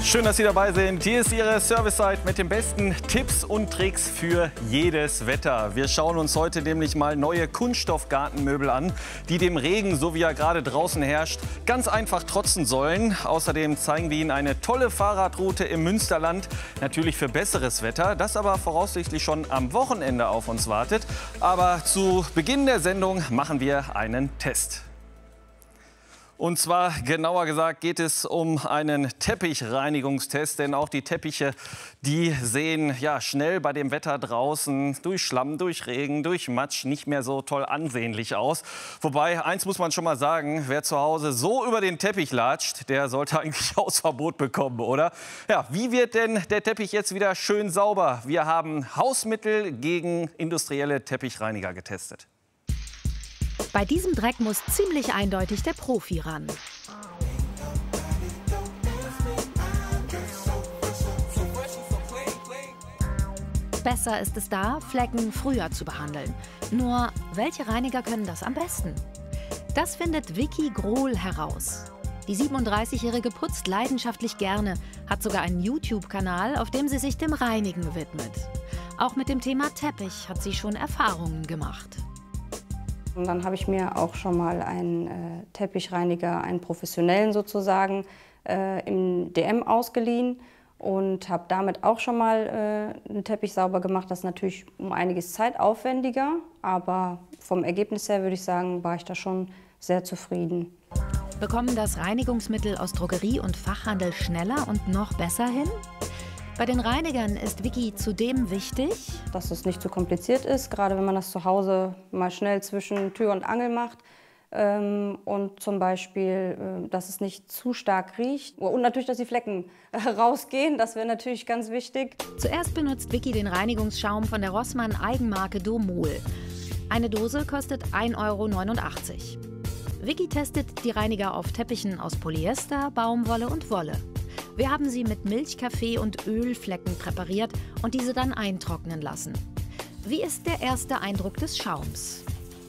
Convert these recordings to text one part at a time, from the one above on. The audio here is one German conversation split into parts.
Schön, dass Sie dabei sind. Hier ist Ihre Service-Site mit den besten Tipps und Tricks für jedes Wetter. Wir schauen uns heute nämlich mal neue Kunststoffgartenmöbel an, die dem Regen, so wie er gerade draußen herrscht, ganz einfach trotzen sollen. Außerdem zeigen wir Ihnen eine tolle Fahrradroute im Münsterland, natürlich für besseres Wetter, das aber voraussichtlich schon am Wochenende auf uns wartet. Aber zu Beginn der Sendung machen wir einen Test. Und zwar, genauer gesagt, geht es um einen Teppichreinigungstest. Denn auch die Teppiche, die sehen ja schnell bei dem Wetter draußen durch Schlamm, durch Regen, durch Matsch nicht mehr so toll ansehnlich aus. Wobei, eins muss man schon mal sagen, wer zu Hause so über den Teppich latscht, der sollte eigentlich Hausverbot bekommen, oder? Ja, wie wird denn der Teppich jetzt wieder schön sauber? Wir haben Hausmittel gegen industrielle Teppichreiniger getestet. Bei diesem Dreck muss ziemlich eindeutig der Profi ran. Besser ist es da, Flecken früher zu behandeln. Nur, welche Reiniger können das am besten? Das findet Vicky Grohl heraus. Die 37-Jährige putzt leidenschaftlich gerne, hat sogar einen YouTube-Kanal, auf dem sie sich dem Reinigen widmet. Auch mit dem Thema Teppich hat sie schon Erfahrungen gemacht. Und dann habe ich mir auch schon mal einen Teppichreiniger, einen professionellen sozusagen, im DM ausgeliehen und habe damit auch schon mal einen Teppich sauber gemacht. Das ist natürlich um einiges zeitaufwendiger, aber vom Ergebnis her würde ich sagen, war ich da schon sehr zufrieden. Bekommen das Reinigungsmittel aus Drogerie und Fachhandel schneller und noch besser hin? Bei den Reinigern ist Vicky zudem wichtig, dass es nicht zu kompliziert ist, gerade wenn man das zu Hause mal schnell zwischen Tür und Angel macht. Und zum Beispiel, dass es nicht zu stark riecht. Und natürlich, dass die Flecken rausgehen, das wäre natürlich ganz wichtig. Zuerst benutzt Vicky den Reinigungsschaum von der Rossmann Eigenmarke Domol. Eine Dose kostet 1,89 €. Vicky testet die Reiniger auf Teppichen aus Polyester, Baumwolle und Wolle. Wir haben sie mit Milch, Kaffee und Ölflecken präpariert und diese dann eintrocknen lassen. Wie ist der erste Eindruck des Schaums?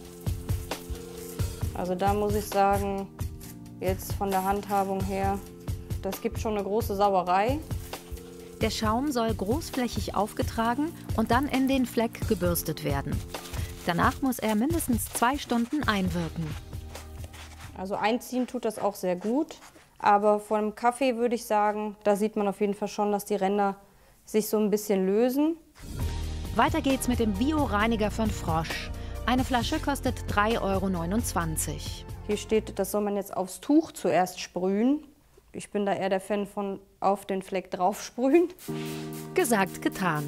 Also da muss ich sagen, jetzt von der Handhabung her, das gibt schon eine große Sauerei. Der Schaum soll großflächig aufgetragen und dann in den Fleck gebürstet werden. Danach muss er mindestens 2 Stunden einwirken. Also einziehen tut das auch sehr gut. Aber vor dem Kaffee würde ich sagen, da sieht man auf jeden Fall schon, dass die Ränder sich so ein bisschen lösen. Weiter geht's mit dem Bio-Reiniger von Frosch. Eine Flasche kostet 3,29 €. Hier steht, das soll man jetzt aufs Tuch zuerst sprühen. Ich bin da eher der Fan von auf den Fleck drauf sprühen. Gesagt, getan.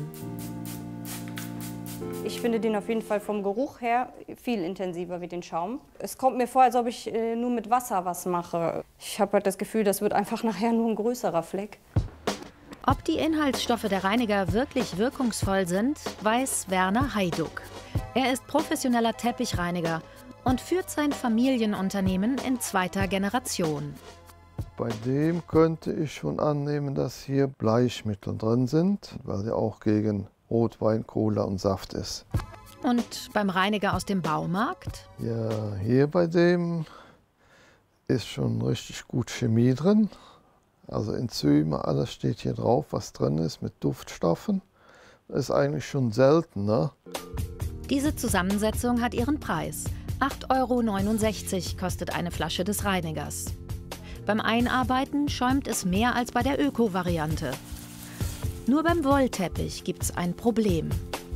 Ich finde den auf jeden Fall vom Geruch her viel intensiver wie den Schaum. Es kommt mir vor, als ob ich nur mit Wasser was mache. Ich habe halt das Gefühl, das wird einfach nachher nur ein größerer Fleck. Ob die Inhaltsstoffe der Reiniger wirklich wirkungsvoll sind, weiß Werner Heiduck. Er ist professioneller Teppichreiniger und führt sein Familienunternehmen in 2. Generation. Bei dem könnte ich schon annehmen, dass hier Bleichmittel drin sind, weil der auch gegen Rotwein, Cola und Saft ist. Und beim Reiniger aus dem Baumarkt? Ja, hier bei dem ist schon richtig gut Chemie drin. Also Enzyme, alles steht hier drauf, was drin ist mit Duftstoffen. Das ist eigentlich schon selten, ne? Diese Zusammensetzung hat ihren Preis. 8,69 € kostet eine Flasche des Reinigers. Beim Einarbeiten schäumt es mehr als bei der Öko-Variante. Nur beim Wollteppich gibt es ein Problem.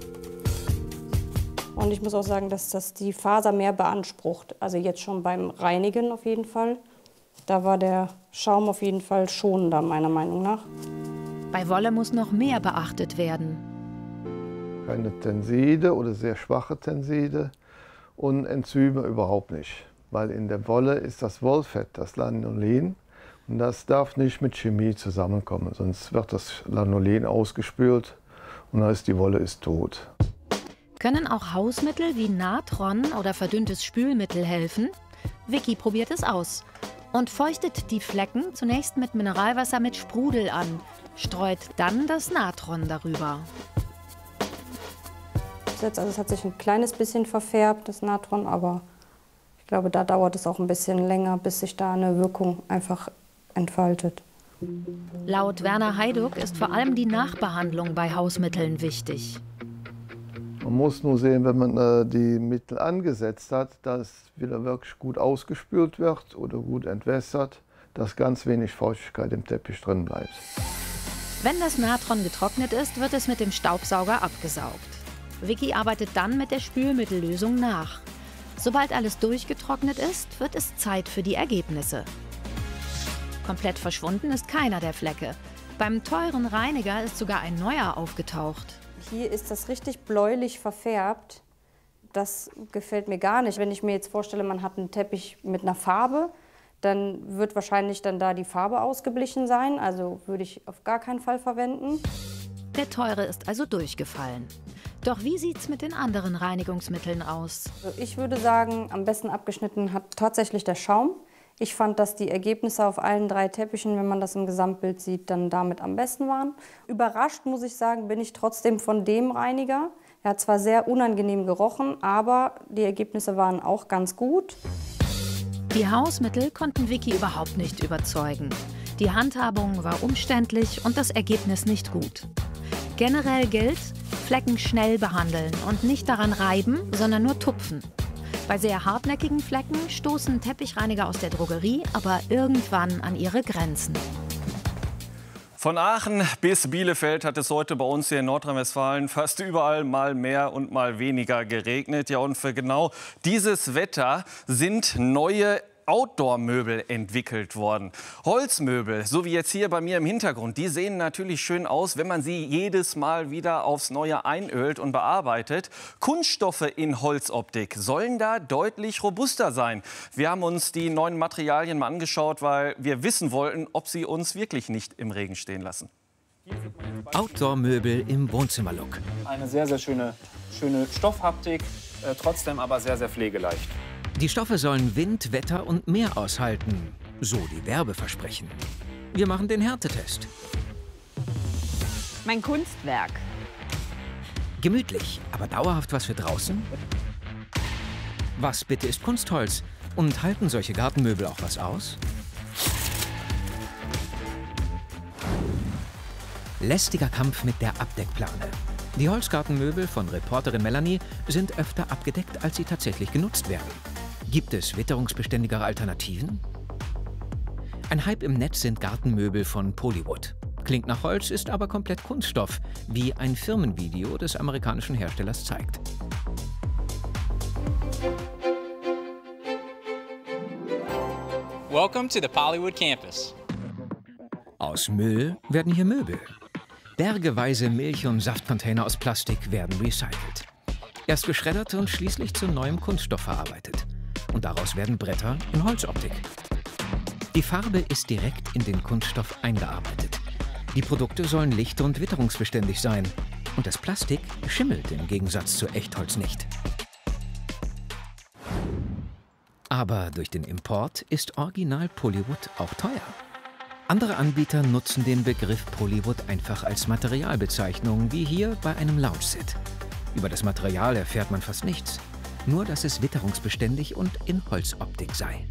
Und ich muss auch sagen, dass das die Faser mehr beansprucht. Also jetzt schon beim Reinigen auf jeden Fall. Da war der Schaum auf jeden Fall schonender, meiner Meinung nach. Bei Wolle muss noch mehr beachtet werden. Keine Tenside oder sehr schwache Tenside und Enzyme überhaupt nicht. Weil in der Wolle ist das Wollfett, das Lanolin. Und das darf nicht mit Chemie zusammenkommen, sonst wird das Lanolin ausgespült und dann ist die Wolle tot. Können auch Hausmittel wie Natron oder verdünntes Spülmittel helfen? Vicky probiert es aus und feuchtet die Flecken zunächst mit Mineralwasser mit Sprudel an, streut dann das Natron darüber. Also es hat sich ein kleines bisschen verfärbt, das Natron, aber ich glaube, da dauert es auch ein bisschen länger, bis sich da eine Wirkung einfach entfaltet. Laut Werner Heiduck ist vor allem die Nachbehandlung bei Hausmitteln wichtig. Man muss nur sehen, wenn man die Mittel angesetzt hat, dass wieder wirklich gut ausgespült wird oder gut entwässert, dass ganz wenig Feuchtigkeit im Teppich drin bleibt. Wenn das Natron getrocknet ist, wird es mit dem Staubsauger abgesaugt. Vicky arbeitet dann mit der Spülmittellösung nach. Sobald alles durchgetrocknet ist, wird es Zeit für die Ergebnisse. Komplett verschwunden ist keiner der Flecke. Beim teuren Reiniger ist sogar ein neuer aufgetaucht. Hier ist das richtig bläulich verfärbt. Das gefällt mir gar nicht. Wenn ich mir jetzt vorstelle, man hat einen Teppich mit einer Farbe, dann wird wahrscheinlich dann da die Farbe ausgeblichen sein. Also würde ich auf gar keinen Fall verwenden. Der teure ist also durchgefallen. Doch wie sieht's mit den anderen Reinigungsmitteln aus? Also ich würde sagen, am besten abgeschnitten hat tatsächlich der Schaum. Ich fand, dass die Ergebnisse auf allen 3 Teppichen, wenn man das im Gesamtbild sieht, dann damit am besten waren. Überrascht, muss ich sagen, bin ich trotzdem von dem Reiniger. Er hat zwar sehr unangenehm gerochen, aber die Ergebnisse waren auch ganz gut. Die Hausmittel konnten Vicky überhaupt nicht überzeugen. Die Handhabung war umständlich und das Ergebnis nicht gut. Generell gilt, Flecken schnell behandeln und nicht daran reiben, sondern nur tupfen. Bei sehr hartnäckigen Flecken stoßen Teppichreiniger aus der Drogerie aber irgendwann an ihre Grenzen. Von Aachen bis Bielefeld hat es heute bei uns hier in Nordrhein-Westfalen fast überall mal mehr und mal weniger geregnet. Ja, und für genau dieses Wetter sind neue Outdoor-Möbel entwickelt worden. Holzmöbel, so wie jetzt hier bei mir im Hintergrund, die sehen natürlich schön aus, wenn man sie jedes Mal wieder aufs Neue einölt und bearbeitet. Kunststoffe in Holzoptik sollen da deutlich robuster sein. Wir haben uns die neuen Materialien mal angeschaut, weil wir wissen wollten, ob sie uns wirklich nicht im Regen stehen lassen. Outdoor-Möbel im Wohnzimmerlook. Eine sehr, sehr schöne Stoffhaptik, trotzdem aber sehr, sehr pflegeleicht. Die Stoffe sollen Wind, Wetter und Meer aushalten. So die Werbeversprechen. Wir machen den Härtetest. Mein Kunstwerk. Gemütlich, aber dauerhaft was für draußen? Was bitte ist Kunstholz? Und halten solche Gartenmöbel auch was aus? Lästiger Kampf mit der Abdeckplane. Die Holzgartenmöbel von Reporterin Melanie sind öfter abgedeckt, als sie tatsächlich genutzt werden. Gibt es witterungsbeständigere Alternativen? Ein Hype im Netz sind Gartenmöbel von Polywood. Klingt nach Holz, ist aber komplett Kunststoff, wie ein Firmenvideo des amerikanischen Herstellers zeigt. Welcome to the Polywood campus. Aus Müll werden hier Möbel. Bergeweise Milch- und Saftcontainer aus Plastik werden recycelt. Erst geschreddert und schließlich zu neuem Kunststoff verarbeitet. Und daraus werden Bretter in Holzoptik. Die Farbe ist direkt in den Kunststoff eingearbeitet. Die Produkte sollen licht- und witterungsbeständig sein. Und das Plastik schimmelt im Gegensatz zu Echtholz nicht. Aber durch den Import ist Original Polywood auch teuer. Andere Anbieter nutzen den Begriff Polywood einfach als Materialbezeichnung, wie hier bei einem Lounge-Set. Über das Material erfährt man fast nichts. Nur, dass es witterungsbeständig und in Holzoptik sei.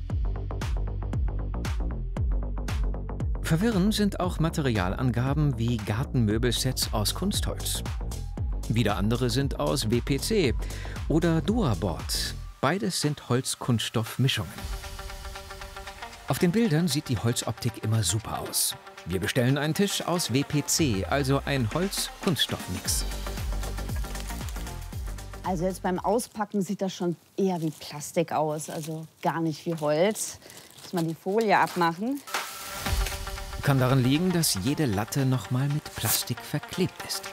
Verwirrend sind auch Materialangaben wie Gartenmöbelsets aus Kunstholz. Wieder andere sind aus WPC oder Duaboard. Beides sind Holz-Kunststoff-Mischungen. Auf den Bildern sieht die Holzoptik immer super aus. Wir bestellen einen Tisch aus WPC, also ein Holz-Kunststoff-Mix. Also jetzt beim Auspacken sieht das schon eher wie Plastik aus, also gar nicht wie Holz. Muss man die Folie abmachen. Kann daran liegen, dass jede Latte nochmal mit Plastik verklebt ist.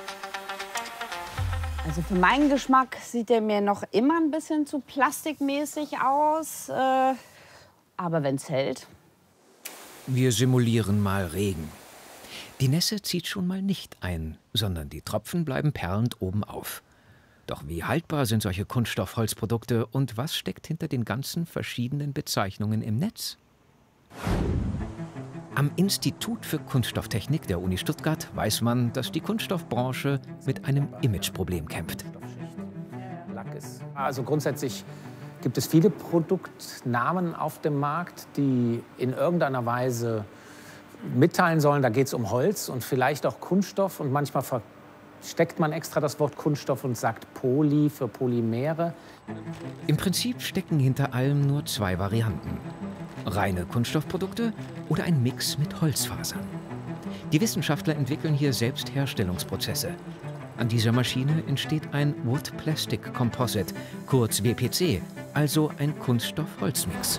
Also für meinen Geschmack sieht der mir noch immer ein bisschen zu plastikmäßig aus. Aber wenn es hält. Wir simulieren mal Regen. Die Nässe zieht schon mal nicht ein, sondern die Tropfen bleiben perlend oben auf. Doch wie haltbar sind solche Kunststoff-Holzprodukte und was steckt hinter den ganzen verschiedenen Bezeichnungen im Netz? Am Institut für Kunststofftechnik der Uni Stuttgart weiß man, dass die Kunststoffbranche mit einem Imageproblem kämpft. Also grundsätzlich gibt es viele Produktnamen auf dem Markt, die in irgendeiner Weise mitteilen sollen, da geht es um Holz und vielleicht auch Kunststoff. Und manchmal versteckt man extra das Wort Kunststoff und sagt Poly für Polymere. Im Prinzip stecken hinter allem nur zwei Varianten. Reine Kunststoffprodukte oder ein Mix mit Holzfasern. Die Wissenschaftler entwickeln hier selbst Herstellungsprozesse. An dieser Maschine entsteht ein Wood-Plastic Composite, kurz WPC, also ein Kunststoff-Holz-Mix.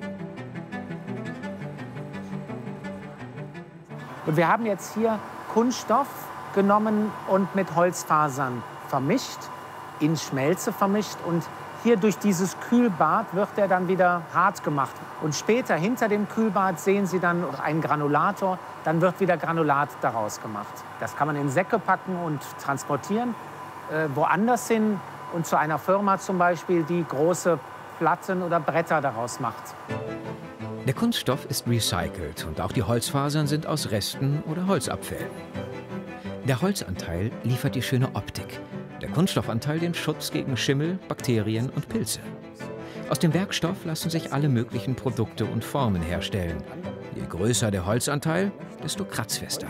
Und wir haben jetzt hier Kunststoff genommen und mit Holzfasern vermischt, in Schmelze vermischt. Und hier durch dieses Kühlbad wird er dann wieder hart gemacht. Und später hinter dem Kühlbad sehen Sie dann einen Granulator. Dann wird wieder Granulat daraus gemacht. Das kann man in Säcke packen und transportieren, woanders hin. Und zu einer Firma zum Beispiel, die große Platten oder Bretter daraus macht. Der Kunststoff ist recycelt und auch die Holzfasern sind aus Resten oder Holzabfällen. Der Holzanteil liefert die schöne Optik, der Kunststoffanteil den Schutz gegen Schimmel, Bakterien und Pilze. Aus dem Werkstoff lassen sich alle möglichen Produkte und Formen herstellen. Je größer der Holzanteil, desto kratzfester.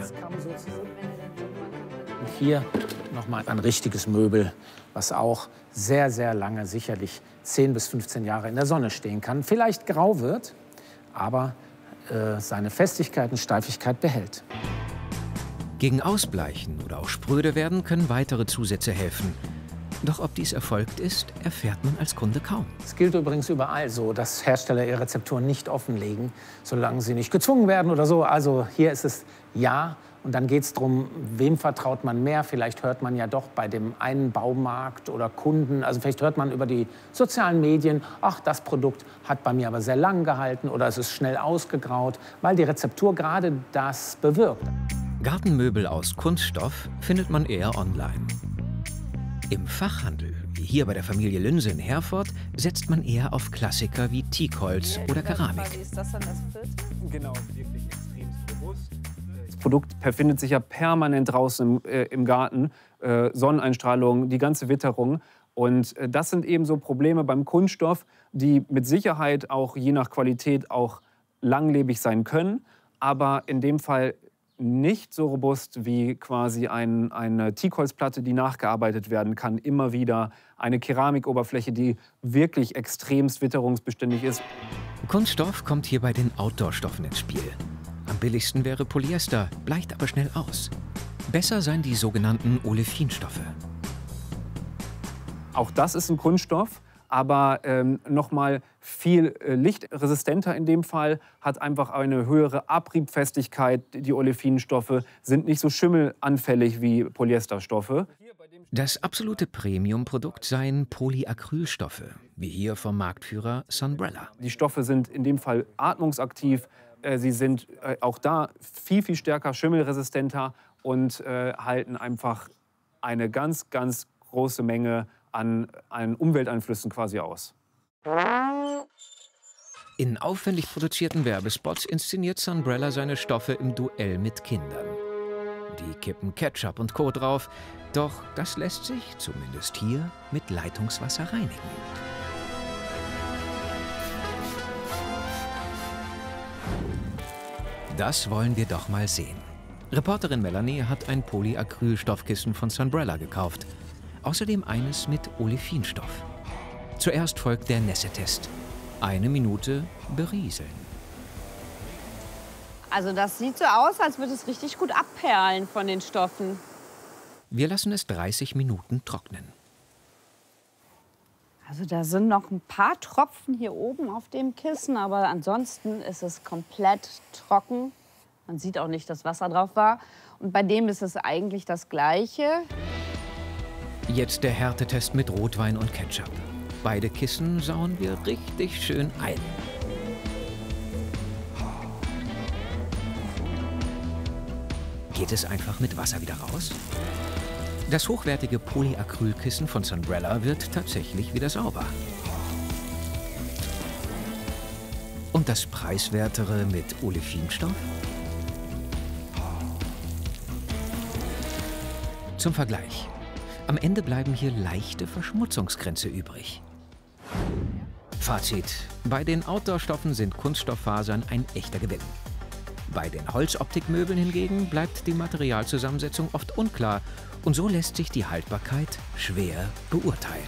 Und hier nochmal ein richtiges Möbel, was auch sehr, sehr lange, sicherlich 10 bis 15 Jahre in der Sonne stehen kann. Vielleicht grau wird, aber seine Festigkeit und Steifigkeit behält. Gegen Ausbleichen oder auch spröde werden können weitere Zusätze helfen. Doch ob dies erfolgt ist, erfährt man als Kunde kaum. Es gilt übrigens überall so, dass Hersteller ihre Rezepturen nicht offenlegen, solange sie nicht gezwungen werden oder so. Also hier ist es ja. Und dann geht es darum, wem vertraut man mehr. Vielleicht hört man ja doch bei dem einen Baumarkt oder Kunden, also vielleicht hört man über die sozialen Medien, ach, das Produkt hat bei mir aber sehr lang gehalten oder es ist schnell ausgegraut, weil die Rezeptur gerade das bewirkt. Gartenmöbel aus Kunststoff findet man eher online. Im Fachhandel, wie hier bei der Familie Lünse in Herford, setzt man eher auf Klassiker wie Teakholz oder Keramik. Ist das dann das vierte? Genau, wirklich extrem robust. Das Produkt befindet sich ja permanent draußen im Garten. Sonneneinstrahlung, die ganze Witterung. Und das sind eben so Probleme beim Kunststoff, die mit Sicherheit auch je nach Qualität auch langlebig sein können, aber in dem Fall nicht so robust wie quasi eine Teakholzplatte, die nachgearbeitet werden kann, immer wieder. Eine Keramikoberfläche, die wirklich extremst witterungsbeständig ist. Kunststoff kommt hier bei den Outdoor-Stoffen ins Spiel. Am billigsten wäre Polyester, bleicht aber schnell aus. Besser seien die sogenannten Olefinstoffe. Auch das ist ein Kunststoff, aber noch mal viel lichtresistenter in dem Fall, hat einfach eine höhere Abriebfestigkeit. Die Olefinstoffe sind nicht so schimmelanfällig wie Polyesterstoffe. Das absolute Premium-Produkt seien Polyacrylstoffe, wie hier vom Marktführer Sunbrella. Die Stoffe sind in dem Fall atmungsaktiv. Sie sind auch da viel, viel stärker schimmelresistenter und halten einfach eine ganz, ganz große Menge an Umwelteinflüssen quasi aus. In aufwendig produzierten Werbespots inszeniert Sunbrella seine Stoffe im Duell mit Kindern. Die kippen Ketchup und Co. drauf, doch das lässt sich, zumindest hier, mit Leitungswasser reinigen. Das wollen wir doch mal sehen. Reporterin Melanie hat ein Polyacrylstoffkissen von Sunbrella gekauft. Außerdem eines mit Olefinstoff. Zuerst folgt der Nässetest. 1 Minute berieseln. Also das sieht so aus, als würde es richtig gut abperlen von den Stoffen. Wir lassen es 30 Minuten trocknen. Also da sind noch ein paar Tropfen hier oben auf dem Kissen, aber ansonsten ist es komplett trocken. Man sieht auch nicht, dass Wasser drauf war. Und bei dem ist es eigentlich das Gleiche. Jetzt der Härtetest mit Rotwein und Ketchup. Beide Kissen sauen wir richtig schön ein. Geht es einfach mit Wasser wieder raus? Das hochwertige Polyacrylkissen von Sunbrella wird tatsächlich wieder sauber. Und das preiswertere mit Olefinstoff? Zum Vergleich. Am Ende bleiben hier leichte Verschmutzungsgrenze übrig. Fazit: Bei den Outdoor-Stoffen sind Kunststofffasern ein echter Gewinn. Bei den Holzoptikmöbeln hingegen bleibt die Materialzusammensetzung oft unklar und so lässt sich die Haltbarkeit schwer beurteilen.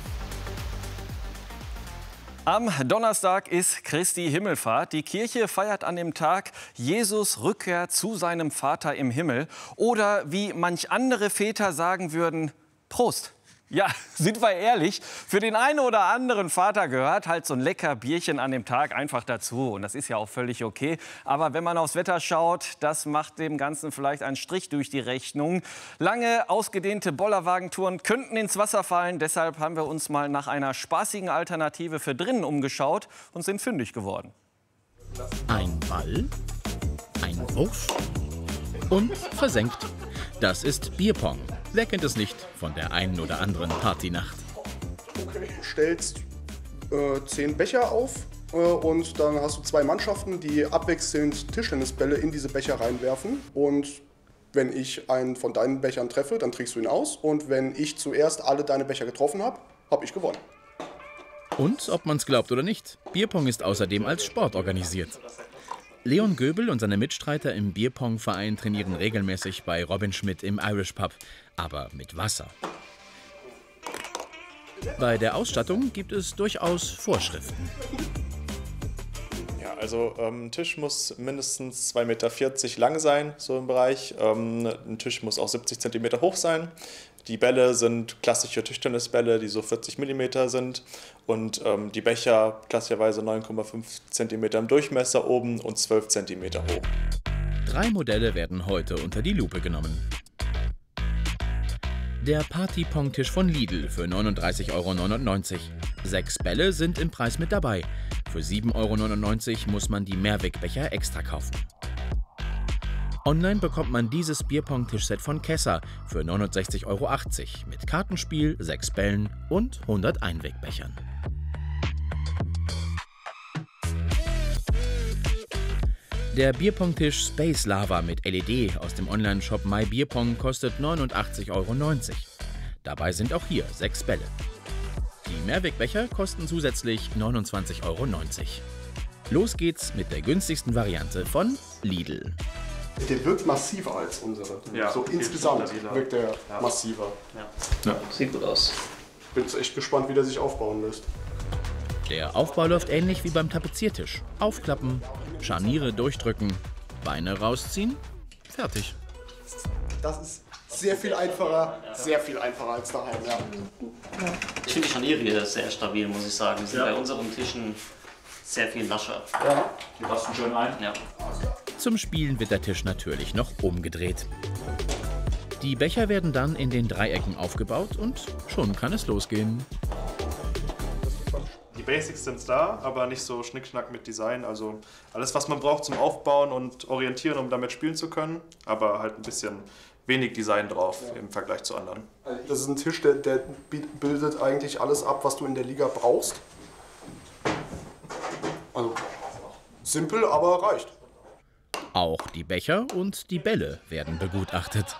Am Donnerstag ist Christi Himmelfahrt. Die Kirche feiert an dem Tag Jesus Rückkehr zu seinem Vater im Himmel. Oder wie manch andere Väter sagen würden, Prost. Ja, sind wir ehrlich, für den einen oder anderen Vater gehört halt so ein lecker Bierchen an dem Tag einfach dazu. Und das ist ja auch völlig okay. Aber wenn man aufs Wetter schaut, das macht dem Ganzen vielleicht einen Strich durch die Rechnung. Lange, ausgedehnte Bollerwagentouren könnten ins Wasser fallen. Deshalb haben wir uns mal nach einer spaßigen Alternative für drinnen umgeschaut und sind fündig geworden. Ein Ball, ein Wurf und versenkt. Das ist Bierpong. Wer kennt es nicht von der einen oder anderen Partynacht? Okay. Du stellst 10 Becher auf und dann hast du 2 Mannschaften, die abwechselnd Tischtennisbälle in diese Becher reinwerfen. Und wenn ich einen von deinen Bechern treffe, dann trägst du ihn aus. Und wenn ich zuerst alle deine Becher getroffen habe, habe ich gewonnen. Und, ob man es glaubt oder nicht, Bierpong ist außerdem als Sport organisiert. Leon Göbel und seine Mitstreiter im Bierpong-Verein trainieren regelmäßig bei Robin Schmidt im Irish Pub, aber mit Wasser. Bei der Ausstattung gibt es durchaus Vorschriften. Ja, also ein Tisch muss mindestens 2,40 Meter lang sein, so im Bereich. Ein Tisch muss auch 70 Zentimeter hoch sein. Die Bälle sind klassische Tischtennisbälle, die so 40 mm sind. Und die Becher klassischerweise 9,5 cm im Durchmesser oben und 12 cm hoch. 3 Modelle werden heute unter die Lupe genommen. Der Party-Pong-Tisch von Lidl für 39,99 €. 6 Bälle sind im Preis mit dabei. Für 7,99 € muss man die Mehrwegbecher extra kaufen. Online bekommt man dieses Bierpong-Tischset von Kessa für 69,80 € mit Kartenspiel, 6 Bällen und 100 Einwegbechern. Der Bierpong-Tisch Space Lava mit LED aus dem Online-Shop MyBierpong kostet 89,90 €. Dabei sind auch hier 6 Bälle. Die Mehrwegbecher kosten zusätzlich 29,90 €. Los geht's mit der günstigsten Variante von Lidl. Der wirkt massiver als unsere. Ja, so insgesamt wirkt der massiver. Ja. Sieht gut aus. Bin echt gespannt, wie der sich aufbauen lässt. Der Aufbau läuft ähnlich wie beim Tapeziertisch. Aufklappen, Scharniere durchdrücken, Beine rausziehen, fertig. Das ist sehr viel einfacher als daheim. Ja. Ich finde die Scharniere hier sehr stabil, muss ich sagen. Die sind bei unseren Tischen sehr viel lascher. Ja. Die rosten schön ein. Ja. Zum Spielen wird der Tisch natürlich noch umgedreht. Die Becher werden dann in den Dreiecken aufgebaut und schon kann es losgehen. Die Basics sind da, aber nicht so schnickschnack mit Design. Also alles, was man braucht zum Aufbauen und Orientieren, um damit spielen zu können, aber halt ein bisschen wenig Design drauf im Vergleich zu anderen. Das ist ein Tisch, der bildet eigentlich alles ab, was du in der Liga brauchst. Also simpel, aber reicht. Auch die Becher und die Bälle werden begutachtet.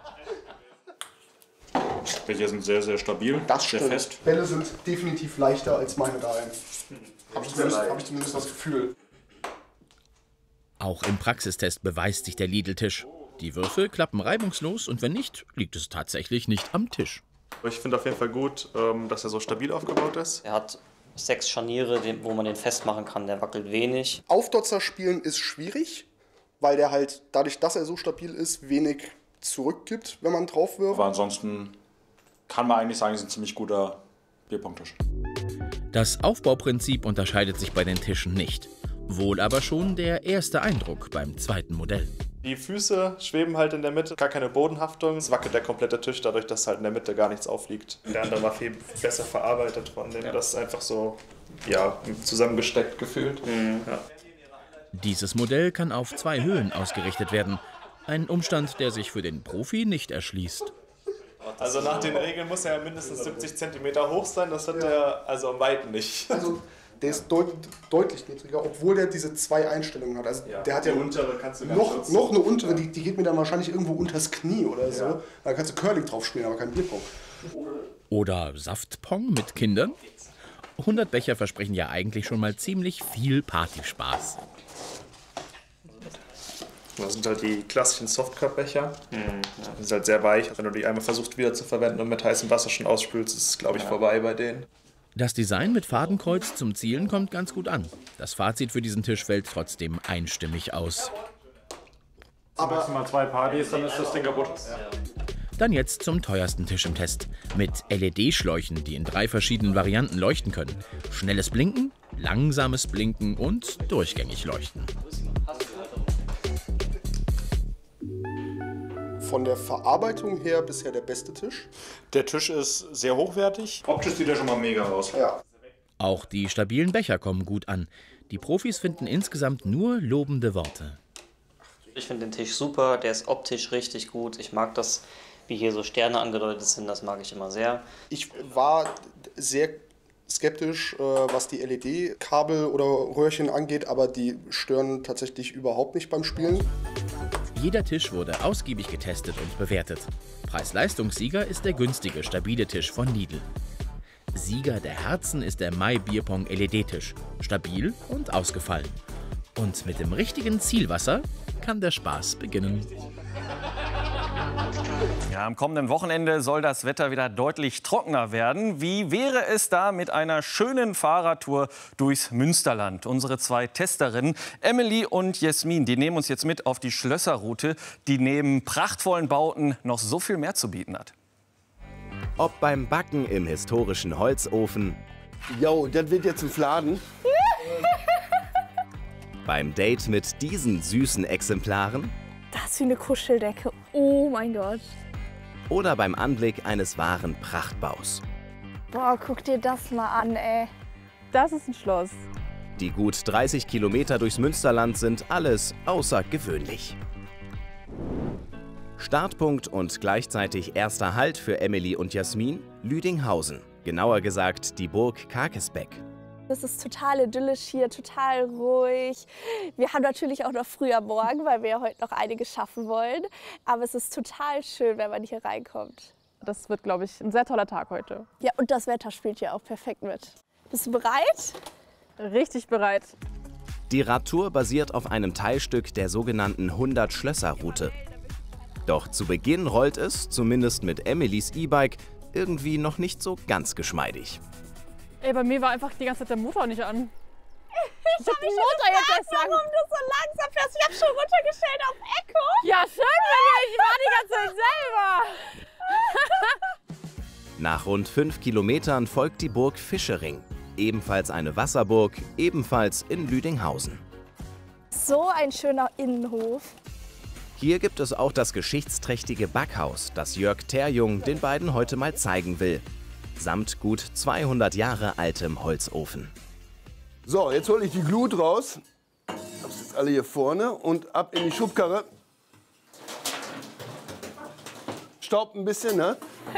Becher sind sehr, sehr stabil, das sehr stimmt. fest. Bälle sind definitiv leichter als meine daheim. Habe ich zumindest das Gefühl. Auch im Praxistest beweist sich der Lidl-Tisch. Die Würfel klappen reibungslos und wenn nicht, liegt es tatsächlich nicht am Tisch. Ich finde auf jeden Fall gut, dass er so stabil aufgebaut ist. Er hat 6 Scharniere, wo man den festmachen kann. Der wackelt wenig. Aufdotzer spielen ist schwierig, weil der halt, dadurch, dass er so stabil ist, wenig zurückgibt, wenn man drauf wirft. Aber ansonsten kann man eigentlich sagen, es ist ein ziemlich guter Bierpong-Tisch. Das Aufbauprinzip unterscheidet sich bei den Tischen nicht. Wohl aber schon der erste Eindruck beim zweiten Modell. Die Füße schweben halt in der Mitte, gar keine Bodenhaftung. Es wackelt der komplette Tisch dadurch, dass halt in der Mitte gar nichts aufliegt. Der andere war viel besser verarbeitet von dem. Das ist einfach so zusammengesteckt gefühlt. Ja. Dieses Modell kann auf 2 Höhen ausgerichtet werden. Ein Umstand, der sich für den Profi nicht erschließt. Also nach den Regeln muss er mindestens 70 cm hoch sein. Das hat er also am Weiten nicht. Also der ist deutlich niedriger, obwohl der diese 2 Einstellungen hat. Also der hat ja untere kannst du noch eine untere, die geht mir dann wahrscheinlich irgendwo unters Knie oder so. Ja. Da kannst du Curling drauf spielen, aber kein Bierpong. Oder Saftpong mit Kindern? 100 Becher versprechen ja eigentlich schon mal ziemlich viel Partyspaß. Das sind halt die klassischen Softcup-Becher. Die sind halt sehr weich. Wenn du die einmal versuchst wieder zu verwenden und mit heißem Wasser schon ausspülst, ist es, glaube ich, vorbei bei denen. Das Design mit Fadenkreuz zum Zielen kommt ganz gut an. Das Fazit für diesen Tisch fällt trotzdem einstimmig aus. Aber maximal 2 Partys, dann ist das Ding kaputt. Dann jetzt zum teuersten Tisch im Test. Mit LED-Schläuchen, die in 3 verschiedenen Varianten leuchten können. Schnelles Blinken, langsames Blinken und durchgängig leuchten. Von der Verarbeitung her bisher der beste Tisch. Der Tisch ist sehr hochwertig. Optisch sieht er schon mal mega aus. Ja. Auch die stabilen Becher kommen gut an. Die Profis finden insgesamt nur lobende Worte. Ich finde den Tisch super, der ist optisch richtig gut. Ich mag das, wie hier so Sterne angedeutet sind, das mag ich immer sehr. Ich war sehr skeptisch, was die LED-Kabel oder Röhrchen angeht, aber die stören tatsächlich überhaupt nicht beim Spielen. Jeder Tisch wurde ausgiebig getestet und bewertet. Preis-Leistungssieger ist der günstige, stabile Tisch von Lidl. Sieger der Herzen ist der My Bierpong LED-Tisch. Stabil und ausgefallen. Und mit dem richtigen Zielwasser kann der Spaß beginnen. Ja, am kommenden Wochenende soll das Wetter wieder deutlich trockener werden. Wie wäre es da mit einer schönen Fahrradtour durchs Münsterland? Unsere 2 Testerinnen, Emily und Jasmin, die nehmen uns jetzt mit auf die Schlösserroute, die neben prachtvollen Bauten noch so viel mehr zu bieten hat. Ob beim Backen im historischen Holzofen. Jo, das wird jetzt ein Fladen. Beim Date mit diesen süßen Exemplaren. Das ist wie eine Kuscheldecke. Oh mein Gott. Oder beim Anblick eines wahren Prachtbaus. Boah, guck dir das mal an, ey. Das ist ein Schloss. Die gut 30 Kilometer durchs Münsterland sind alles außergewöhnlich. Startpunkt und gleichzeitig erster Halt für Emily und Jasmin, Lüdinghausen. Genauer gesagt die Burg Karkesbeck. Es ist total idyllisch hier, total ruhig. Wir haben natürlich auch noch früher morgen, weil wir ja heute noch einiges schaffen wollen. Aber es ist total schön, wenn man hier reinkommt. Das wird, glaube ich, ein sehr toller Tag heute. Ja, und das Wetter spielt hier auch perfekt mit. Bist du bereit? Richtig bereit. Die Radtour basiert auf einem Teilstück der sogenannten 100-Schlösser-Route. Doch zu Beginn rollt es, zumindest mit Emilys E-Bike, irgendwie noch nicht so ganz geschmeidig. Ey, bei mir war einfach die ganze Zeit der Motor nicht an. Ich hab mich schon gefragt, warum du so langsam fährst. Ich hab schon runtergestellt auf Echo. Ja, schön, ich war die ganze Zeit selber. Nach rund 5 Kilometern folgt die Burg Fischering. Ebenfalls eine Wasserburg, ebenfalls in Lüdinghausen. So ein schöner Innenhof. Hier gibt es auch das geschichtsträchtige Backhaus, das Jörg Terjung den beiden heute mal zeigen will. Samt gut 200 Jahre altem Holzofen. So, jetzt hole ich die Glut raus. Das ist alle hier vorne und ab in die Schubkarre. Staubt ein bisschen, ne?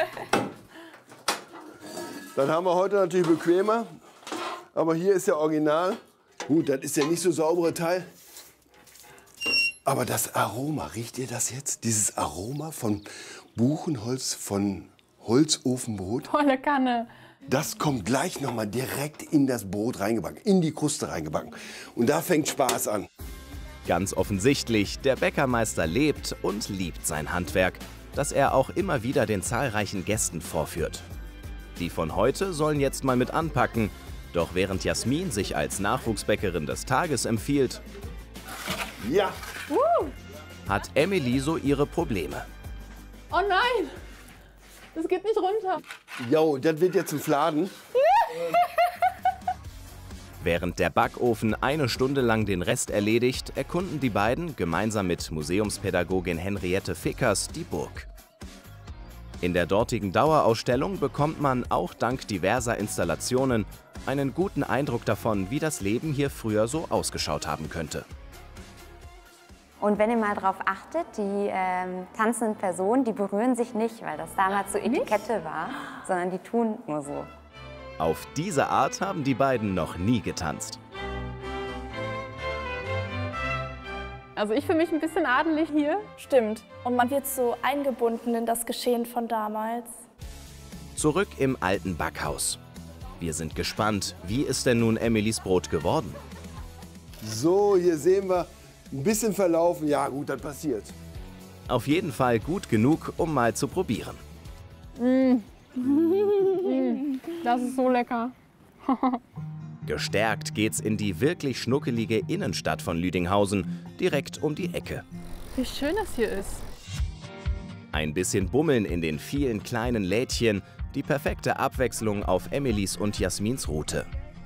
Das haben wir heute natürlich bequemer. Aber hier ist ja original. Gut, das ist ja nicht so saubere Teil. Aber das Aroma, riecht ihr das jetzt? Dieses Aroma von Buchenholz, von Holzofenbrot. Volle Kanne. Das kommt gleich noch mal direkt in das Brot reingebacken, in die Kruste reingebacken. Und da fängt Spaß an. Ganz offensichtlich, der Bäckermeister lebt und liebt sein Handwerk, das er auch immer wieder den zahlreichen Gästen vorführt. Die von heute sollen jetzt mal mit anpacken. Doch während Jasmin sich als Nachwuchsbäckerin des Tages empfiehlt, ja, hat Emily so ihre Probleme. Oh nein, das geht nicht runter. Jo, das wird jetzt ein Fladen. Während der Backofen eine Stunde lang den Rest erledigt, erkunden die beiden gemeinsam mit Museumspädagogin Henriette Fickers die Burg. In der dortigen Dauerausstellung bekommt man auch dank diverser Installationen einen guten Eindruck davon, wie das Leben hier früher so ausgeschaut haben könnte. Und wenn ihr mal darauf achtet, die tanzenden Personen, die berühren sich nicht, weil das damals so Etikette war, sondern die tun nur so. Auf diese Art haben die beiden noch nie getanzt. Also ich fühle mich ein bisschen adelig hier. Stimmt. Und man wird so eingebunden in das Geschehen von damals. Zurück im alten Backhaus. Wir sind gespannt, wie ist denn nun Emilys Brot geworden? So, hier sehen wir ein bisschen verlaufen, ja gut, das passiert. Auf jeden Fall gut genug, um mal zu probieren. Das ist so lecker. Gestärkt geht's in die wirklich schnuckelige Innenstadt von Lüdinghausen, direkt um die Ecke. Wie schön das hier ist. Ein bisschen Bummeln in den vielen kleinen Lädchen, die perfekte Abwechslung auf Emilys und Jasmins Route.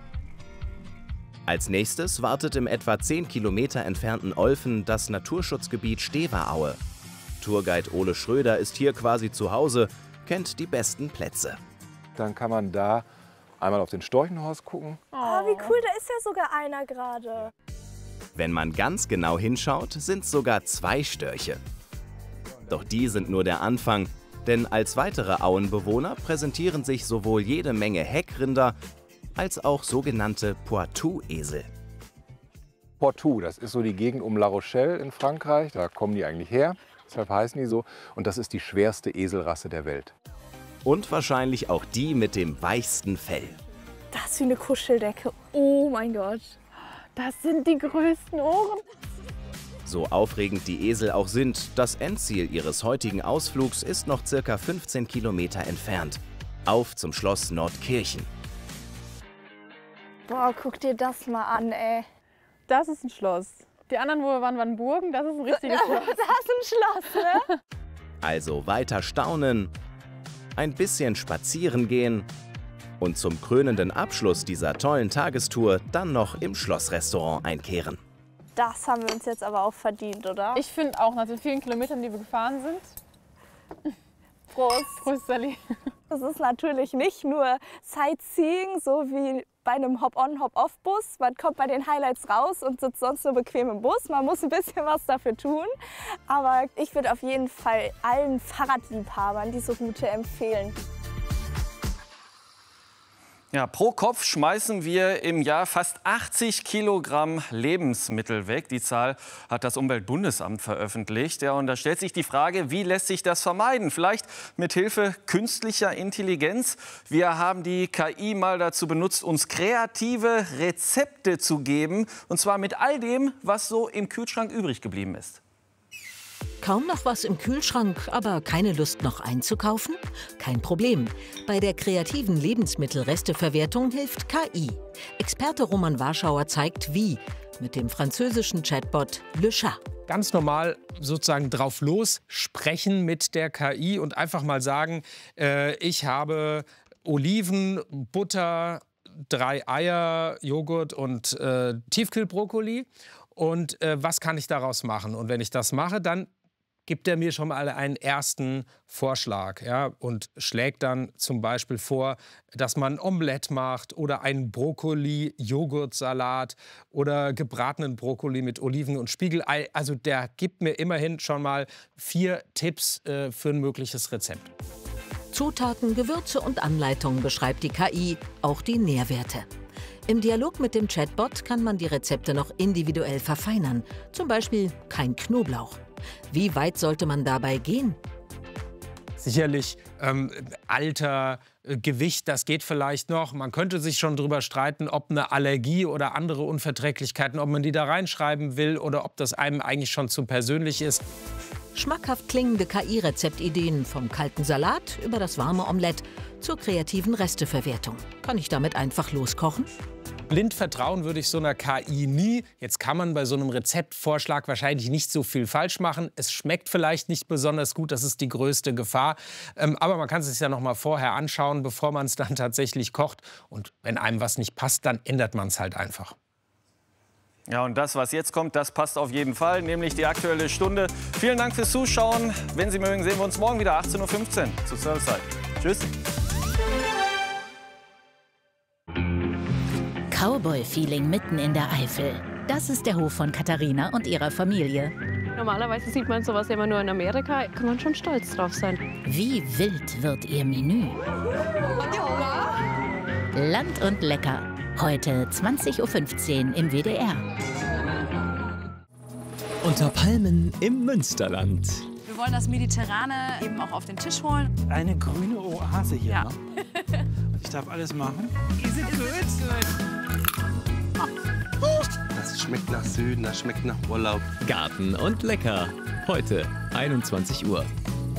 Als nächstes wartet im etwa 10 Kilometer entfernten Olfen das Naturschutzgebiet Steveraue. Tourguide Ole Schröder ist hier quasi zu Hause, kennt die besten Plätze. Dann kann man da einmal auf den Storchenhorst gucken. Oh, wie cool, da ist ja sogar einer gerade. Wenn man ganz genau hinschaut, sind sogar 2 Störche. Doch die sind nur der Anfang, denn als weitere Auenbewohner präsentieren sich sowohl jede Menge Heckrinder als auch sogenannte Poitou-Esel. Poitou, das ist so die Gegend um La Rochelle in Frankreich, da kommen die eigentlich her, deshalb heißen die so. Und das ist die schwerste Eselrasse der Welt. Und wahrscheinlich auch die mit dem weichsten Fell. Das ist wie eine Kuscheldecke, oh mein Gott. Das sind die größten Ohren. So aufregend die Esel auch sind, das Endziel ihres heutigen Ausflugs ist noch ca. 15 Kilometer entfernt. Auf zum Schloss Nordkirchen. Boah, guck dir das mal an, ey. Das ist ein Schloss. Die anderen, wo wir waren Burgen, das ist ein richtiges Schloss. Das ist ein Schloss, ne? Also weiter staunen, ein bisschen spazieren gehen und zum krönenden Abschluss dieser tollen Tagestour dann noch im Schlossrestaurant einkehren. Das haben wir uns jetzt aber auch verdient, oder? Ich finde auch, nach den vielen Kilometern, die wir gefahren sind. Prost. Prost, Sally. Das ist natürlich nicht nur Sightseeing, so wie bei einem Hop-on, Hop-off-Bus. Man kommt bei den Highlights raus und sitzt sonst nur bequem im Bus. Man muss ein bisschen was dafür tun. Aber ich würde auf jeden Fall allen Fahrradliebhabern diese Route empfehlen. Ja, pro Kopf schmeißen wir im Jahr fast 80 Kilogramm Lebensmittel weg. Die Zahl hat das Umweltbundesamt veröffentlicht. Ja, und da stellt sich die Frage, wie lässt sich das vermeiden? Vielleicht mit Hilfe künstlicher Intelligenz. Wir haben die KI mal dazu benutzt, uns kreative Rezepte zu geben. Und zwar mit all dem, was so im Kühlschrank übrig geblieben ist. Kaum noch was im Kühlschrank, aber keine Lust noch einzukaufen? Kein Problem. Bei der kreativen Lebensmittelresteverwertung hilft KI. Experte Roman Warschauer zeigt, wie. Mit dem französischen Chatbot Le Chat. Ganz normal sozusagen drauf los sprechen mit der KI und einfach mal sagen, ich habe Oliven, Butter, 3 Eier, Joghurt und Tiefkühlbrokkoli. Und was kann ich daraus machen? Und wenn ich das mache, dann gibt er mir schon mal einen ersten Vorschlag, ja, und schlägt dann zum Beispiel vor, dass man ein Omelett macht oder einen Brokkoli-Joghurtsalat oder gebratenen Brokkoli mit Oliven und Spiegelei. Also der gibt mir immerhin schon mal 4 Tipps für ein mögliches Rezept. Zutaten, Gewürze und Anleitungen beschreibt die KI, auch die Nährwerte. Im Dialog mit dem Chatbot kann man die Rezepte noch individuell verfeinern. Zum Beispiel kein Knoblauch. Wie weit sollte man dabei gehen? Sicherlich Alter, Gewicht, das geht vielleicht noch. Man könnte sich schon darüber streiten, ob eine Allergie oder andere Unverträglichkeiten, ob man die da reinschreiben will oder ob das einem eigentlich schon zu persönlich ist. Schmackhaft klingende KI-Rezeptideen vom kalten Salat über das warme Omelett zur kreativen Resteverwertung. Kann ich damit einfach loskochen? Blind vertrauen würde ich so einer KI nie. Jetzt kann man bei so einem Rezeptvorschlag wahrscheinlich nicht so viel falsch machen. Es schmeckt vielleicht nicht besonders gut, das ist die größte Gefahr. Aber man kann es sich ja noch mal vorher anschauen, bevor man es dann tatsächlich kocht. Und wenn einem was nicht passt, dann ändert man es halt einfach. Ja, und das, was jetzt kommt, das passt auf jeden Fall, nämlich die Aktuelle Stunde. Vielen Dank fürs Zuschauen. Wenn Sie mögen, sehen wir uns morgen wieder 18:15 Uhr zur Servicezeit. Tschüss. Cowboy-Feeling mitten in der Eifel. Das ist der Hof von Katharina und ihrer Familie. Normalerweise sieht man sowas immer nur in Amerika. Kann man schon stolz drauf sein. Wie wild wird ihr Menü? Land und lecker. Heute 20:15 Uhr im WDR. Unter Palmen im Münsterland. Wir wollen das Mediterrane eben auch auf den Tisch holen. Eine grüne Oase hier. Ja. Ne? Ich darf alles machen. Ihr seid gut. Das Das schmeckt nach Süden, das schmeckt nach Urlaub. Garten und lecker. Heute 21 Uhr.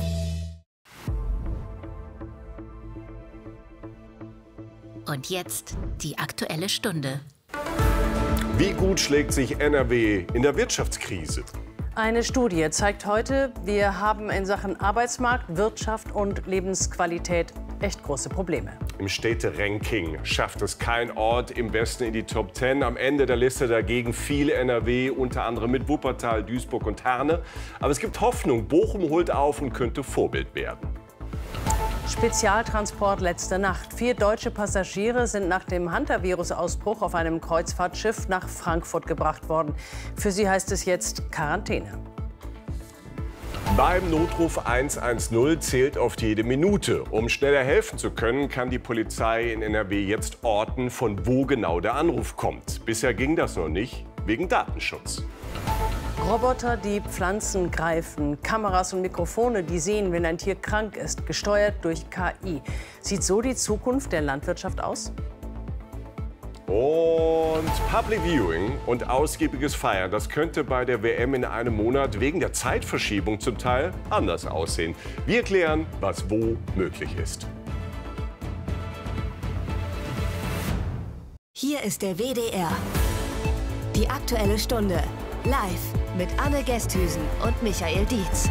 Und jetzt die Aktuelle Stunde. Wie gut schlägt sich NRW in der Wirtschaftskrise? Eine Studie zeigt heute, wir haben in Sachen Arbeitsmarkt, Wirtschaft und Lebensqualität echt große Probleme. Im Städteranking schafft es kein Ort im Westen in die Top 10. Am Ende der Liste dagegen viel NRW, unter anderem mit Wuppertal, Duisburg und Herne. Aber es gibt Hoffnung. Bochum holt auf und könnte Vorbild werden. Spezialtransport letzte Nacht. 4 deutsche Passagiere sind nach dem Hantavirus-Ausbruch auf einem Kreuzfahrtschiff nach Frankfurt gebracht worden. Für sie heißt es jetzt Quarantäne. Beim Notruf 110 zählt auf jede Minute. Um schneller helfen zu können, kann die Polizei in NRW jetzt orten, von wo genau der Anruf kommt. Bisher ging das noch nicht, wegen Datenschutz. Roboter, die Pflanzen greifen, Kameras und Mikrofone, die sehen, wenn ein Tier krank ist, gesteuert durch KI. Sieht so die Zukunft der Landwirtschaft aus? Und Public Viewing und ausgiebiges Feiern, das könnte bei der WM in einem Monat wegen der Zeitverschiebung zum Teil anders aussehen. Wir klären, was wo möglich ist. Hier ist der WDR. Die Aktuelle Stunde. Live mit Anne Gesthüsen und Michael Dietz.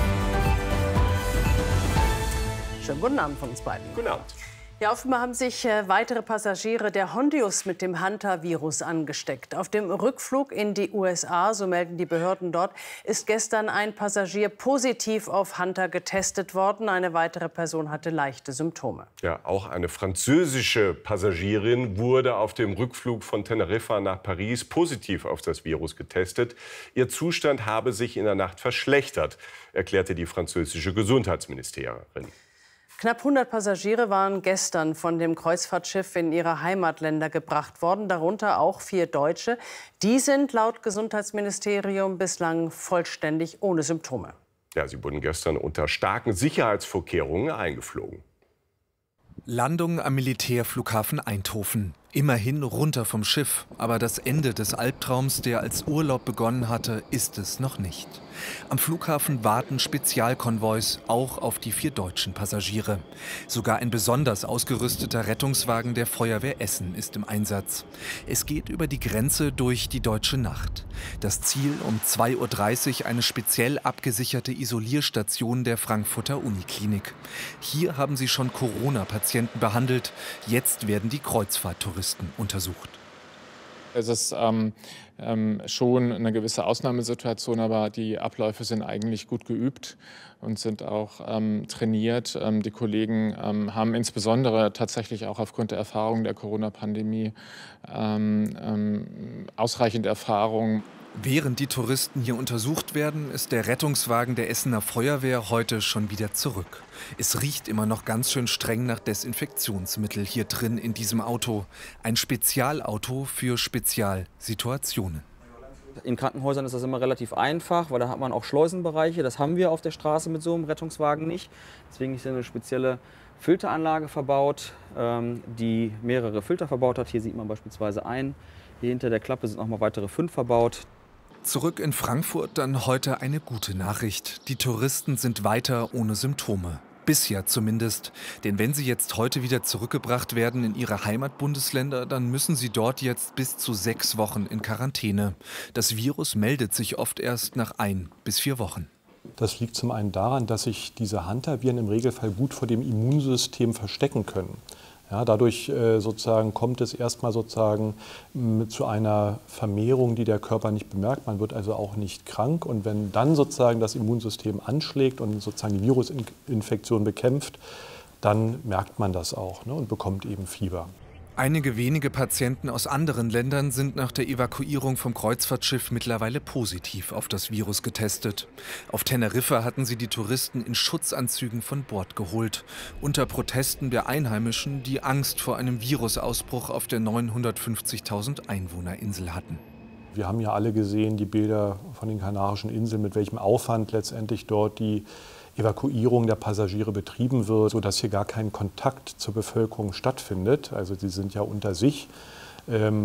Schönen guten Abend von uns beiden. Guten Abend. Ja, offenbar haben sich weitere Passagiere der Hondius mit dem Hunter-Virus angesteckt. Auf dem Rückflug in die USA, so melden die Behörden dort, ist gestern ein Passagier positiv auf Hunter getestet worden. Eine weitere Person hatte leichte Symptome. Ja, auch eine französische Passagierin wurde auf dem Rückflug von Teneriffa nach Paris positiv auf das Virus getestet. Ihr Zustand habe sich in der Nacht verschlechtert, erklärte die französische Gesundheitsministerin. Knapp 100 Passagiere waren gestern von dem Kreuzfahrtschiff in ihre Heimatländer gebracht worden, darunter auch 4 Deutsche. Die sind laut Gesundheitsministerium bislang vollständig ohne Symptome. Ja, sie wurden gestern unter starken Sicherheitsvorkehrungen eingeflogen. Landung am Militärflughafen Eindhoven. Immerhin runter vom Schiff. Aber das Ende des Albtraums, der als Urlaub begonnen hatte, ist es noch nicht. Am Flughafen warten Spezialkonvois auch auf die 4 deutschen Passagiere. Sogar ein besonders ausgerüsteter Rettungswagen der Feuerwehr Essen ist im Einsatz. Es geht über die Grenze durch die deutsche Nacht. Das Ziel um 2:30 Uhr eine speziell abgesicherte Isolierstation der Frankfurter Uniklinik. Hier haben sie schon Corona-Patienten behandelt. Jetzt werden die Kreuzfahrttouristen untersucht. Es ist schon eine gewisse Ausnahmesituation, aber die Abläufe sind eigentlich gut geübt und sind auch trainiert. Die Kollegen haben insbesondere tatsächlich auch aufgrund der Erfahrung der Corona-Pandemie ausreichend Erfahrung. Während die Touristen hier untersucht werden, ist der Rettungswagen der Essener Feuerwehr heute schon wieder zurück. Es riecht immer noch ganz schön streng nach Desinfektionsmittel hier drin in diesem Auto. Ein Spezialauto für Spezialsituationen. In Krankenhäusern ist das immer relativ einfach, weil da hat man auch Schleusenbereiche. Das haben wir auf der Straße mit so einem Rettungswagen nicht. Deswegen ist hier eine spezielle Filteranlage verbaut, die mehrere Filter verbaut hat. Hier sieht man beispielsweise einen. Hier hinter der Klappe sind noch mal weitere 5 verbaut. Zurück in Frankfurt dann heute eine gute Nachricht. Die Touristen sind weiter ohne Symptome. Bisher zumindest. Denn wenn sie jetzt heute wieder zurückgebracht werden in ihre Heimatbundesländer, dann müssen sie dort jetzt bis zu 6 Wochen in Quarantäne. Das Virus meldet sich oft erst nach 1 bis 4 Wochen. Das liegt zum einen daran, dass sich diese Hunter-Viren im Regelfall gut vor dem Immunsystem verstecken können. Ja, dadurch sozusagen kommt es erstmal sozusagen zu einer Vermehrung, die der Körper nicht bemerkt. Man wird also auch nicht krank. Und wenn dann sozusagen das Immunsystem anschlägt und sozusagen die Virusinfektion bekämpft, dann merkt man das auch, ne, und bekommt eben Fieber. Einige wenige Patienten aus anderen Ländern sind nach der Evakuierung vom Kreuzfahrtschiff mittlerweile positiv auf das Virus getestet. Auf Teneriffa hatten sie die Touristen in Schutzanzügen von Bord geholt. Unter Protesten der Einheimischen, die Angst vor einem Virusausbruch auf der 950.000 Einwohnerinsel hatten. Wir haben ja alle gesehen, die Bilder von den Kanarischen Inseln, mit welchem Aufwand letztendlich dort die Evakuierung der Passagiere betrieben wird, sodass hier gar kein Kontakt zur Bevölkerung stattfindet. Also sie sind ja unter sich.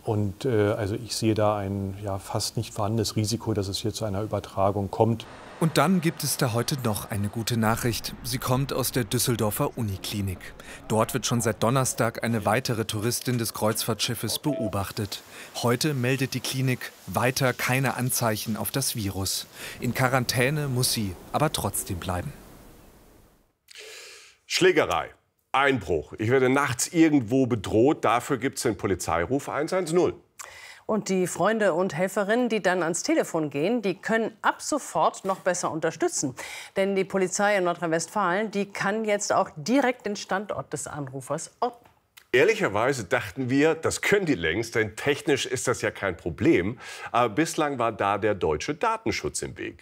Und also ich sehe da ein fast nicht vorhandenes Risiko, dass es hier zu einer Übertragung kommt. Und dann gibt es da heute noch eine gute Nachricht. Sie kommt aus der Düsseldorfer Uniklinik. Dort wird schon seit Donnerstag eine weitere Touristin des Kreuzfahrtschiffes beobachtet. Heute meldet die Klinik weiter keine Anzeichen auf das Virus. In Quarantäne muss sie aber trotzdem bleiben. Schlägerei, Einbruch. Ich werde nachts irgendwo bedroht. Dafür gibt es den Polizeiruf 110. Und die Freunde und Helferinnen, die dann ans Telefon gehen, die können ab sofort noch besser unterstützen. Denn die Polizei in Nordrhein-Westfalen, die kann jetzt auch direkt den Standort des Anrufers orten. Ehrlicherweise dachten wir, das können die längst, denn technisch ist das ja kein Problem. Aber bislang war da der deutsche Datenschutz im Weg.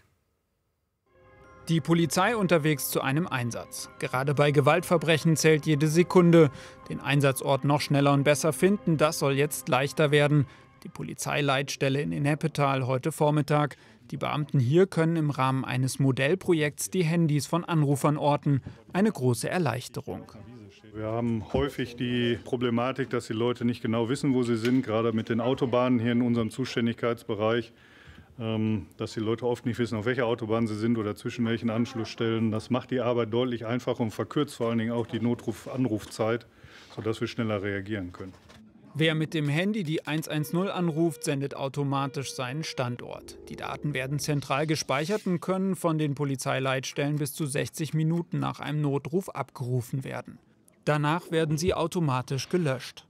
Die Polizei unterwegs zu einem Einsatz. Gerade bei Gewaltverbrechen zählt jede Sekunde. Den Einsatzort noch schneller und besser finden, das soll jetzt leichter werden. Die Polizeileitstelle in Ennepetal heute Vormittag. Die Beamten hier können im Rahmen eines Modellprojekts die Handys von Anrufern orten. Eine große Erleichterung. Wir haben häufig die Problematik, dass die Leute nicht genau wissen, wo sie sind, gerade mit den Autobahnen hier in unserem Zuständigkeitsbereich. Dass die Leute oft nicht wissen, auf welcher Autobahn sie sind oder zwischen welchen Anschlussstellen. Das macht die Arbeit deutlich einfacher und verkürzt vor allen Dingen auch die Notruf-Anrufzeit, sodass wir schneller reagieren können. Wer mit dem Handy die 110 anruft, sendet automatisch seinen Standort. Die Daten werden zentral gespeichert und können von den Polizeileitstellen bis zu 60 Minuten nach einem Notruf abgerufen werden. Danach werden sie automatisch gelöscht.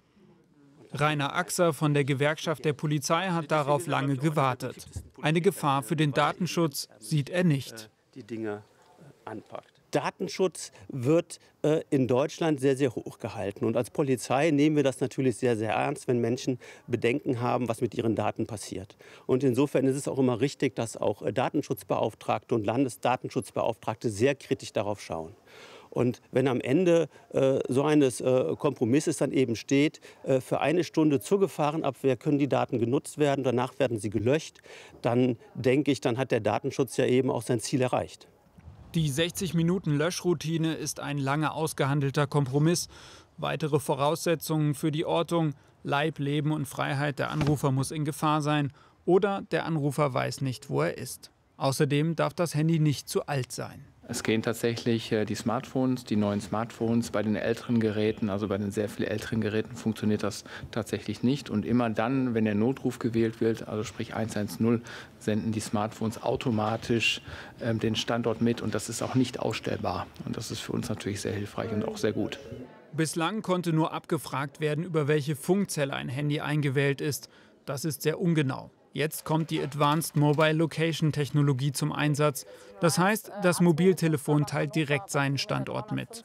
Rainer Axer von der Gewerkschaft der Polizei hat darauf lange gewartet. Eine Gefahr für den Datenschutz sieht er nicht. Die Dinge anpackt. Datenschutz wird in Deutschland sehr, sehr hoch gehalten. Und als Polizei nehmen wir das natürlich sehr, sehr ernst, wenn Menschen Bedenken haben, was mit ihren Daten passiert. Und insofern ist es auch immer richtig, dass auch Datenschutzbeauftragte und Landesdatenschutzbeauftragte sehr kritisch darauf schauen. Und wenn am Ende so eines Kompromisses dann eben steht, für eine Stunde zur Gefahrenabwehr können die Daten genutzt werden, danach werden sie gelöscht, dann denke ich, dann hat der Datenschutz ja eben auch sein Ziel erreicht. Die 60-Minuten-Löschroutine ist ein lange ausgehandelter Kompromiss. Weitere Voraussetzungen für die Ortung: Leib, Leben und Freiheit der Anrufer muss in Gefahr sein oder der Anrufer weiß nicht, wo er ist. Außerdem darf das Handy nicht zu alt sein. Es gehen tatsächlich die Smartphones, die neuen Smartphones. Bei den älteren Geräten, also bei den sehr viel älteren Geräten, funktioniert das tatsächlich nicht. Und immer dann, wenn der Notruf gewählt wird, also sprich 110, senden die Smartphones automatisch den Standort mit. Und das ist auch nicht ausstellbar. Und das ist für uns natürlich sehr hilfreich und auch sehr gut. Bislang konnte nur abgefragt werden, über welche Funkzelle ein Handy eingewählt ist. Das ist sehr ungenau. Jetzt kommt die Advanced Mobile Location Technologie zum Einsatz. Das heißt, das Mobiltelefon teilt direkt seinen Standort mit.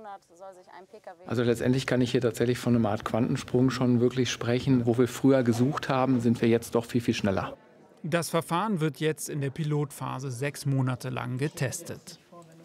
Also letztendlich kann ich hier tatsächlich von einer Art Quantensprung schon wirklich sprechen. Wo wir früher gesucht haben, sind wir jetzt doch viel, viel schneller. Das Verfahren wird jetzt in der Pilotphase 6 Monate lang getestet.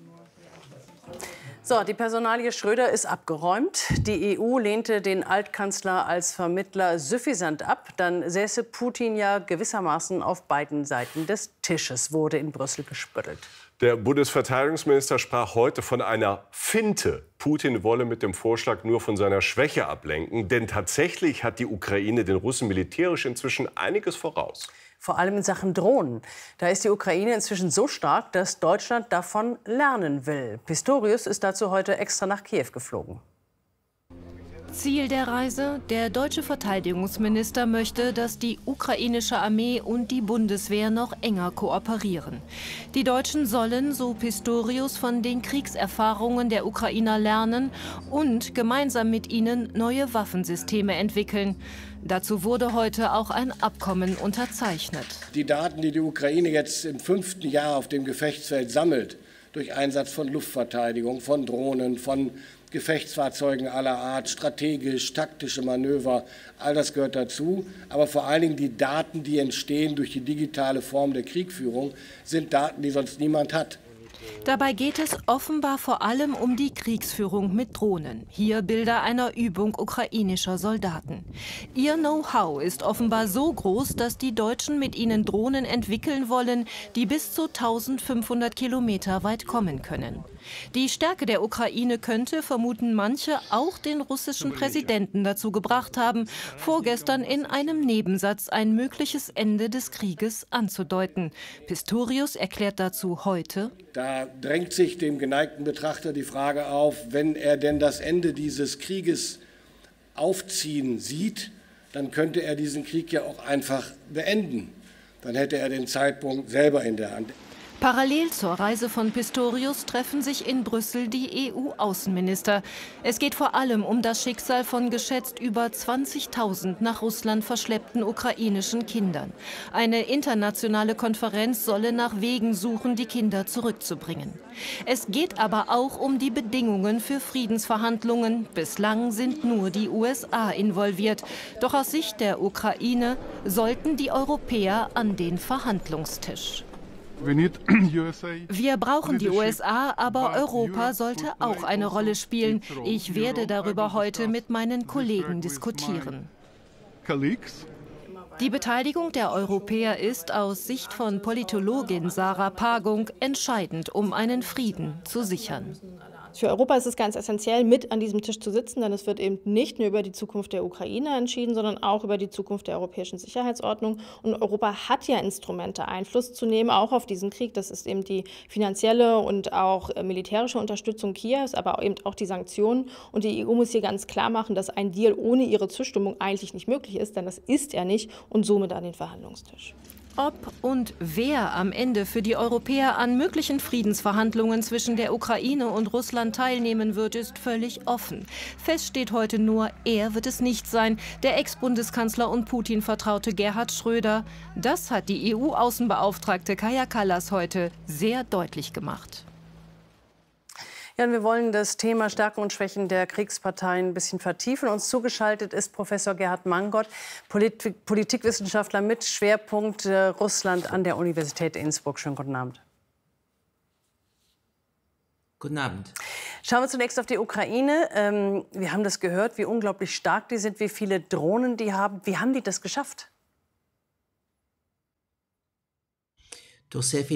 So, die Personalie Schröder ist abgeräumt. Die EU lehnte den Altkanzler als Vermittler suffisant ab. Dann säße Putin ja gewissermaßen auf beiden Seiten des Tisches, wurde in Brüssel gespöttelt. Der Bundesverteidigungsminister sprach heute von einer Finte. Putin wolle mit dem Vorschlag nur von seiner Schwäche ablenken. Denn tatsächlich hat die Ukraine den Russen militärisch inzwischen einiges voraus. Vor allem in Sachen Drohnen. Da ist die Ukraine inzwischen so stark, dass Deutschland davon lernen will. Pistorius ist dazu heute extra nach Kiew geflogen. Ziel der Reise: Der deutsche Verteidigungsminister möchte, dass die ukrainische Armee und die Bundeswehr noch enger kooperieren. Die Deutschen sollen, so Pistorius, von den Kriegserfahrungen der Ukrainer lernen und gemeinsam mit ihnen neue Waffensysteme entwickeln. Dazu wurde heute auch ein Abkommen unterzeichnet. Die Daten, die die Ukraine jetzt im 5. Jahr auf dem Gefechtsfeld sammelt, durch Einsatz von Luftverteidigung, von Drohnen, von Gefechtsfahrzeugen aller Art, strategisch, taktische Manöver, all das gehört dazu. Aber vor allen Dingen die Daten, die entstehen durch die digitale Form der Kriegführung, sind Daten, die sonst niemand hat. Dabei geht es offenbar vor allem um die Kriegsführung mit Drohnen. Hier Bilder einer Übung ukrainischer Soldaten. Ihr Know-how ist offenbar so groß, dass die Deutschen mit ihnen Drohnen entwickeln wollen, die bis zu 1500 Kilometer weit kommen können. Die Stärke der Ukraine könnte, vermuten manche, auch den russischen Präsidenten dazu gebracht haben, vorgestern in einem Nebensatz ein mögliches Ende des Krieges anzudeuten. Pistorius erklärt dazu heute: Da drängt sich dem geneigten Betrachter die Frage auf, wenn er denn das Ende dieses Krieges aufziehen sieht, dann könnte er diesen Krieg ja auch einfach beenden. Dann hätte er den Zeitpunkt selber in der Hand. Parallel zur Reise von Pistorius treffen sich in Brüssel die EU-Außenminister. Es geht vor allem um das Schicksal von geschätzt über 20.000 nach Russland verschleppten ukrainischen Kindern. Eine internationale Konferenz solle nach Wegen suchen, die Kinder zurückzubringen. Es geht aber auch um die Bedingungen für Friedensverhandlungen. Bislang sind nur die USA involviert. Doch aus Sicht der Ukraine sollten die Europäer an den Verhandlungstisch. Wir brauchen die USA, aber Europa sollte auch eine Rolle spielen. Ich werde darüber heute mit meinen Kollegen diskutieren. Die Beteiligung der Europäer ist aus Sicht von Politologin Sarah Pagung entscheidend, um einen Frieden zu sichern. Für Europa ist es ganz essentiell, mit an diesem Tisch zu sitzen, denn es wird eben nicht nur über die Zukunft der Ukraine entschieden, sondern auch über die Zukunft der europäischen Sicherheitsordnung. Und Europa hat ja Instrumente, Einfluss zu nehmen, auch auf diesen Krieg. Das ist eben die finanzielle und auch militärische Unterstützung Kiews, aber eben auch die Sanktionen. Und die EU muss hier ganz klar machen, dass ein Deal ohne ihre Zustimmung eigentlich nicht möglich ist, denn das ist er nicht, und somit an den Verhandlungstisch. Ob und wer am Ende für die Europäer an möglichen Friedensverhandlungen zwischen der Ukraine und Russland teilnehmen wird, ist völlig offen. Fest steht heute nur, er wird es nicht sein, der Ex-Bundeskanzler und Putin-Vertraute Gerhard Schröder. Das hat die EU-Außenbeauftragte Kaja Kallas heute sehr deutlich gemacht. Ja, und wir wollen das Thema Stärken und Schwächen der Kriegsparteien ein bisschen vertiefen. Uns zugeschaltet ist Professor Gerhard Mangot, Politikwissenschaftler mit Schwerpunkt Russland an der Universität Innsbruck. Schönen guten Abend. Guten Abend. Schauen wir zunächst auf die Ukraine. Wir haben das gehört, wie unglaublich stark die sind, wie viele Drohnen die haben. Wie haben die das geschafft? Durch sehr viel